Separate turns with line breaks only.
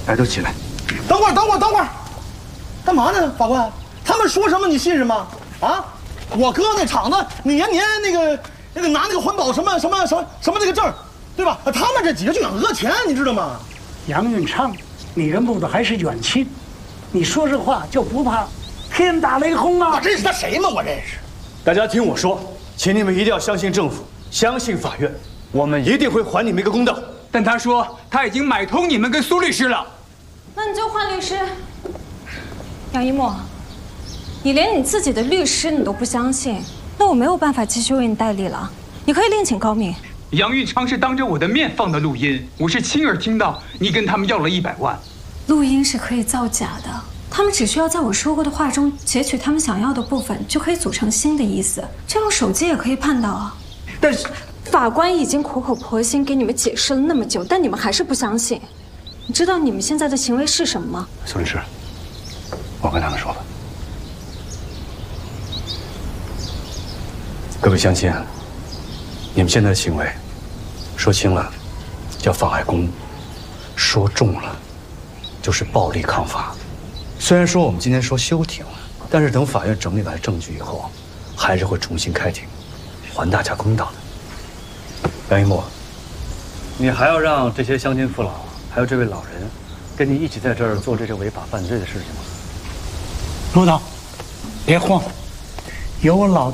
来，都起来。
等会儿，干嘛呢，法官？他们说什么你信什么？啊，我哥那厂子，你年那个拿那个环保什么那个证，对吧？他们这几个就想讹钱，你知道吗？
杨运昌，你跟木头还是远亲，你说这话就不怕天打雷轰啊？
我认识他谁吗？我认识。
大家听我说，请你们一定要相信政府，相信法院，我们一定会还你们一个公道。
但他说他已经买通你们跟苏律师了。
那你就换律师。杨一墨，你连你自己的律师你都不相信，那我没有办法继续为你代理了。你可以另请高明。
杨运昌是当着我的面放的录音，我是亲耳听到你跟他们要了100万。
录音是可以造假的，他们只需要在我说过的话中截取他们想要的部分，就可以组成新的意思。这用手机也可以办到啊。
但是
法官已经苦口婆心给你们解释了那么久，但你们还是不相信。你知道你们现在的行为是什么吗？
苏律师，我跟他们说吧。各位乡亲，你们现在的行为，说轻了叫妨碍公务，说重了就是暴力抗法。虽然说我们今天说休庭，但是等法院整理完证据以后，还是会重新开庭，还大家公道的。杨一墨，你还要让这些乡亲父老，还有这位老人，跟你一起在这儿做这些违法犯罪的事情吗？
陆导，别慌，有我老